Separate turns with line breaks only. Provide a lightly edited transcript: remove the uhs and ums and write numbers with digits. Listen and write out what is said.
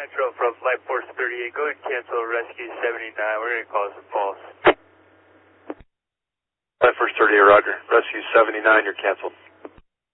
Metro from Flight Force 38. Go ahead and cancel Rescue 79. We're going to call some false.
Flight Force 38, roger. Rescue 79, you're canceled.